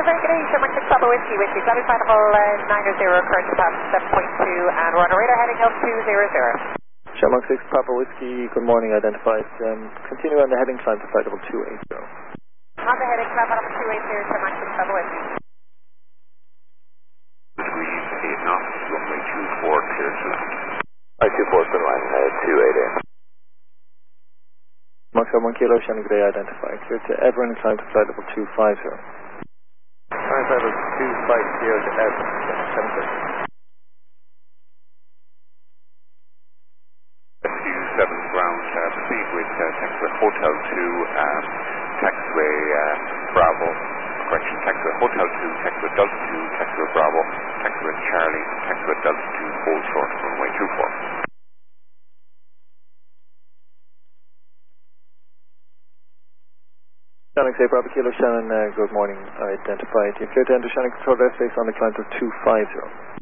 very good day. Sherman 6 Papa Whiskey, Whiskey. Got it final 90, current capacity 7.2, and we're on a radar heading up 200. Sherman 6 Papa Whiskey, good morning, identified. Continue on the heading climb to flight level 280. On the heading climb level 280, Sherman 6 Papa Whiskey. Degrees 8 knots, runway 24, clear to land. Right, 24, spin line, 280. Moscow 1 Kilo, Shannon G'day, identified. Clear to Everin, climb to flight level 250. Climb level 250 to Everin, 750. SU7 ground, proceed with taxiway Hotel 2, taxiway Bravo, correction, taxiway Hotel 2, taxiway Delta 2, taxiway Bravo, taxiway Charlie, taxiway Delta 2, hold short, runway 24. Shannon G'day, Bravo Kilo, Shannon, good morning, identified. You're clear to enter Shannon Control Airspace on the climb to 250.